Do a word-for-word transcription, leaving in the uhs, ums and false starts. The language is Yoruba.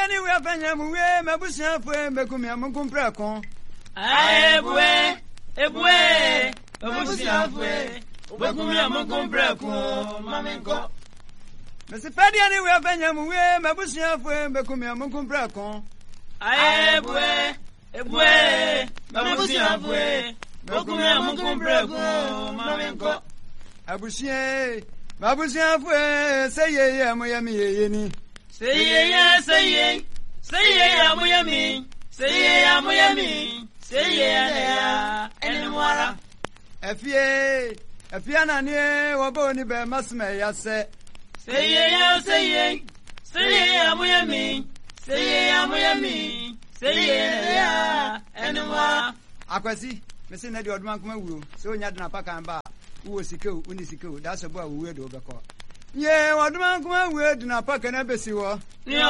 ni we afanya mu we mabusia fo me kumi amunkum preko ebwe ebwe mabusia fo we kumi amunkum preko mamenko Mesi pedia ni we afanya mu we mabusia fo me kumi amunkum preko ebwe ebwe mabusia fo we kumi amunkum preko mamenko abusia mabusia fo say ye ye mo ye mi ye ni say ye ye say ye say ye ya mo ye mi say ye ya mo ye mi say ye ya enwara afie afie na ne wo bo ni be masme ya se say ye ya say ye say ye ya mo ye mi say ye ya mo ye mi say ye ya enwara akwasi me se na di oduma kuma wuro se onya de na paka ba wo sikeu uni sikeu da so bo a wo we do be ko ye oduma kuma wo de na paka na besi wo